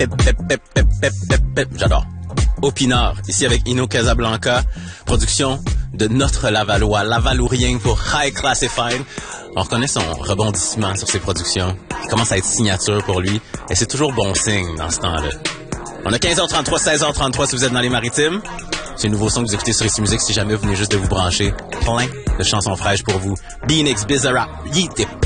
J'adore. Au Pinard, ici avec Ino Casablanca, production de notre Lavallois, Lavalourien pour High Classified. On reconnaît son rebondissement sur ses productions. Il commence à être signature pour lui. Et c'est toujours bon signe dans ce temps-là. On a 15h33, 16h33 si vous êtes dans les Maritimes. C'est un nouveau son que vous écoutez sur Ici Musique si jamais vous venez juste de vous brancher. Plein de chansons fraîches pour vous. Beanix, Bizarrap, Yeet